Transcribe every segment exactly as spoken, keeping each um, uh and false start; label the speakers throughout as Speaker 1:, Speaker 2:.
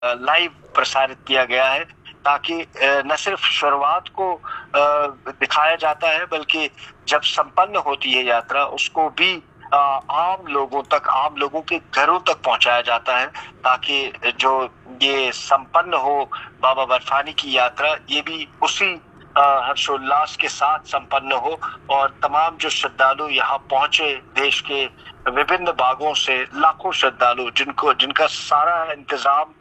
Speaker 1: Live प्रसारित किया गया है, ताकि न सिर्फ शुरुआत को दिखाया जाता है बल्कि जब संपन्न होती है यात्रा उसको भी आम लोगों तक, आम लोगों के घरों तक पहुंचाया जाता है, ताकि जो ये संपन्न हो बाबा बर्फानी की यात्रा, ये भी उसी हर्षोल्लास के साथ संपन्न हो और तमाम जो श्रद्धालु यहाँ पहुंचे देश के विभिन्न भागों से, लाखों श्रद्धालु जिनको जिनका सारा इंतजाम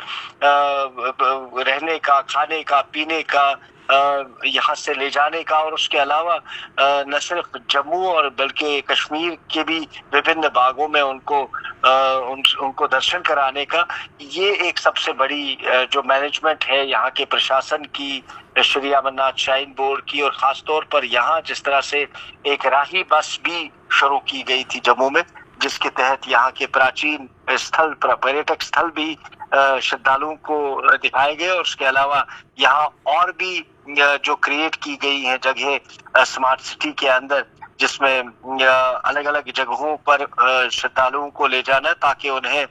Speaker 1: रहने का, खाने का, पीने का, यहाँ से ले जाने का और उसके अलावा न सिर्फ जम्मू और बल्कि कश्मीर के भी विभिन्न भागों में उनको उन, उनको दर्शन कराने का, ये एक सबसे बड़ी जो मैनेजमेंट है यहाँ के प्रशासन की, श्री अमरनाथ श्राइन बोर्ड की, और खासतौर पर यहाँ जिस तरह से एक राही बस भी शुरू की गई थी जम्मू में, जिसके तहत यहाँ के प्राचीन स्थल, पर्यटक स्थल भी श्रद्धालुओं को दिखाए गए और उसके अलावा यहाँ और भी जो क्रिएट की गई है जगह स्मार्ट सिटी के अंदर, जिसमें अलग अलग जगहों पर श्रद्धालुओं को ले जाना ताकि उन्हें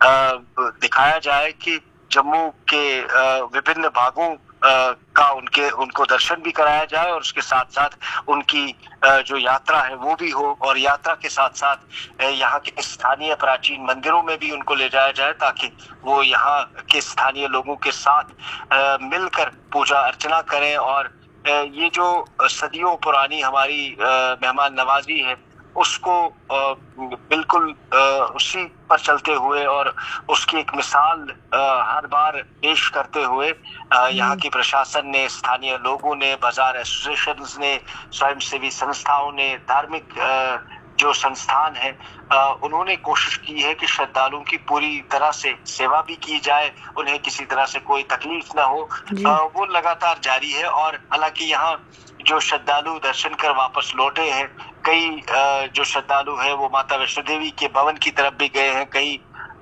Speaker 1: दिखाया जाए कि जम्मू के विभिन्न भागों का उनके उनको दर्शन भी कराया जाए और उसके साथ साथ उनकी जो यात्रा है वो भी हो, और यात्रा के साथ साथ यहाँ के स्थानीय प्राचीन मंदिरों में भी उनको ले जाया जाए ताकि वो यहाँ के स्थानीय लोगों के साथ मिलकर पूजा अर्चना करें और ये जो सदियों पुरानी हमारी मेहमान नवाजी है उसको बिल्कुल उसी पर चलते हुए और उसकी एक मिसाल हर बार पेश करते हुए यहाँ की प्रशासन ने, स्थानीय लोगों ने, बाजार एसोसिएशंस ने, स्वयंसेवी संस्थाओं ने, धार्मिक जो संस्थान है उन्होंने कोशिश की है कि श्रद्धालुओं की पूरी तरह से सेवा भी की जाए, उन्हें किसी तरह से कोई तकलीफ ना हो, वो लगातार जारी है। और हालांकि यहाँ जो श्रद्धालु दर्शन कर वापस लौटे हैं, कई जो श्रद्धालु हैं वो माता वैष्णो देवी के भवन की तरफ भी गए हैं, कई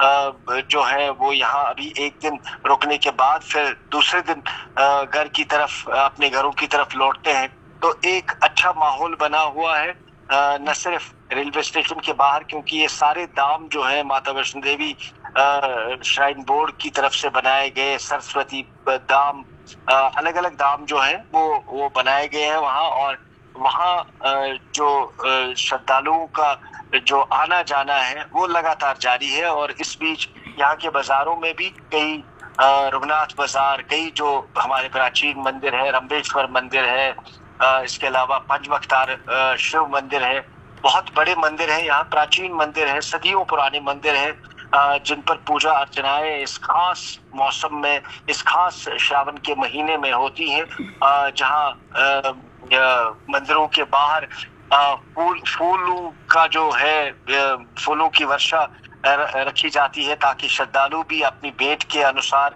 Speaker 1: जो है वो यहाँ अभी एक दिन रुकने के बाद फिर दूसरे दिन घर की तरफ, अपने घरों की तरफ लौटते हैं। तो एक अच्छा माहौल बना हुआ है न सिर्फ रेलवे स्टेशन के बाहर, क्योंकि ये सारे दाम जो है माता वैष्णो देवी श्राइन बोर्ड की तरफ से बनाए गए, सरस्वती दाम, अलग अलग दाम जो है वो वो बनाए गए हैं वहाँ, और वहाँ जो श्रद्धालुओं का जो आना जाना है वो लगातार जारी है। और इस बीच यहाँ के बाजारों में भी कई रघुनाथ बाजार, कई जो हमारे प्राचीन मंदिर है, रंबेश्वर मंदिर है, इसके अलावा पंचवक्तार शिव मंदिर है, बहुत बड़े मंदिर है यहाँ, प्राचीन मंदिर है, सदियों पुराने मंदिर है जिन पर पूजा अर्चनाएं इस खास मौसम में, इस खास श्रावण के महीने में होती हैं, जहाँ मंदिरों के बाहर फूल फूलों का जो है, फूलों की वर्षा रखी जाती है ताकि श्रद्धालु भी अपनी भेंट के अनुसार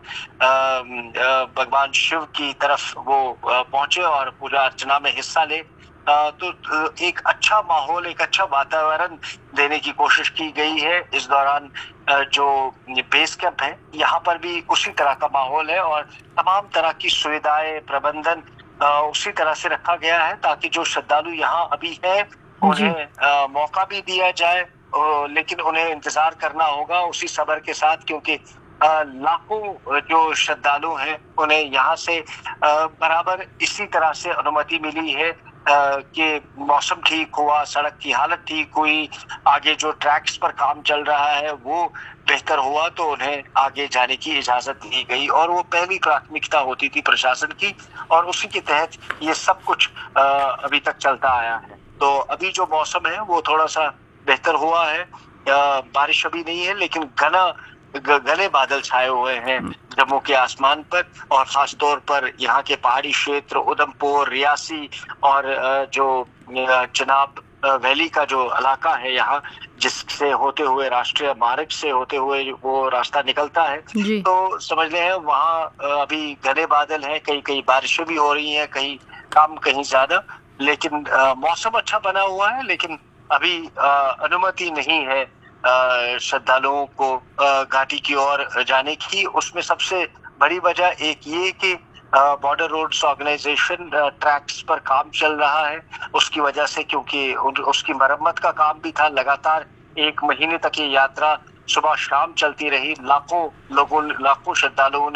Speaker 1: भगवान शिव की तरफ वो पहुंचे और पूजा अर्चना में हिस्सा ले। तो एक अच्छा माहौल, एक अच्छा वातावरण देने की कोशिश की गई है। इस दौरान जो बेस कैंप है यहाँ पर भी उसी तरह का माहौल है और तमाम तरह की सुविधाएं, प्रबंधन उसी तरह से रखा गया है ताकि जो श्रद्धालु यहाँ अभी है उन्हें मौका भी दिया जाए, लेकिन उन्हें इंतजार करना होगा उसी सब्र के साथ, क्योंकि लाखों जो श्रद्धालु हैं उन्हें यहाँ से बराबर इसी तरह से अनुमति मिली है कि मौसम ठीक हुआ, सड़क की हालत ठीक हुई, आगे जो ट्रैक्स पर काम चल रहा है वो बेहतर हुआ तो उन्हें आगे जाने की इजाजत दी गई, और वो पहली प्राथमिकता होती थी प्रशासन की, और उसी के तहत ये सब कुछ अभी तक चलता आया है। तो अभी जो मौसम है वो थोड़ा सा बेहतर हुआ है, बारिश अभी नहीं है, लेकिन घना घने बादल छाए हुए हैं जम्मू के आसमान पर, और खास तौर पर यहाँ के पहाड़ी क्षेत्र उधमपुर, रियासी और जो चिनाब वैली का जो इलाका है यहाँ, जिससे होते हुए राष्ट्रीय मार्ग से होते हुए वो रास्ता निकलता है, तो समझ लें वहाँ अभी घने बादल हैं, कहीं कहीं बारिशें भी हो रही हैं, कहीं कम कहीं ज्यादा, लेकिन मौसम अच्छा बना हुआ है। लेकिन अभी अनुमति नहीं है श्रद्धालुओं को घाटी की ओर जाने की। उसमें सबसे बड़ी वजह एक ये कि बॉर्डर रोड्स ऑर्गेनाइजेशन ट्रैक्स पर काम चल रहा है, उसकी वजह से, क्योंकि उसकी मरम्मत का काम भी था, लगातार एक महीने तक ये यात्रा सुबह शाम चलती रही। लाखों लोगों लाखों श्रद्धालुओं